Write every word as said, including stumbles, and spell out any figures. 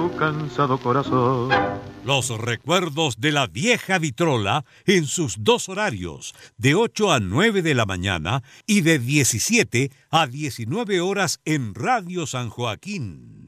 cansado corazón. Los recuerdos de la vieja vitrola en sus dos horarios, de ocho a nueve de la mañana y de diecisiete a diecinueve horas en Radio San Joaquín.